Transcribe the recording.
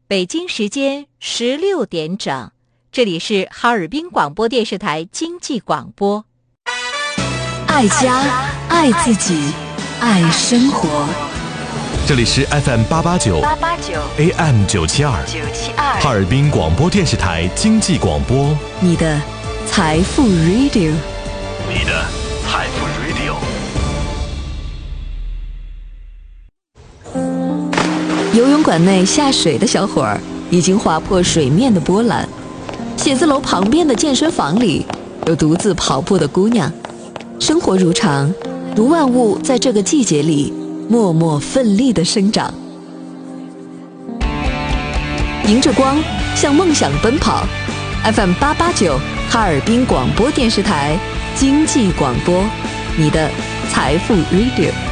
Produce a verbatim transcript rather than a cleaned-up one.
北京时间十六点整，这里是哈尔滨广播电视台经济广播。 爱家，爱自己，爱生活。 这里是 F M 八八九 A M 九七二哈尔滨广播电视台经济广播， 你的财富 Radio， 你的财富 Radio。 游泳馆内下水的小伙儿已经划破水面的波澜，写字楼旁边的健身房里有独自跑步的姑娘。生活如常，如万物在这个季节里默默奋力地生长。迎着光，向梦想奔跑。 F M 八八九哈尔滨广播电视台经济广播，你的财富 Radio。